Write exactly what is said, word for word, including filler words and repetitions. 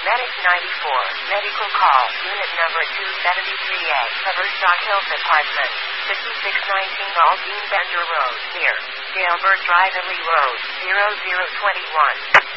Medic ninety-four, medical call, unit number two seventy-three A, Haverstock Hills Apartment, fifty-six nineteen Aldine Bender Road, near Dalebert Drive and Lee Road, zero zero two one.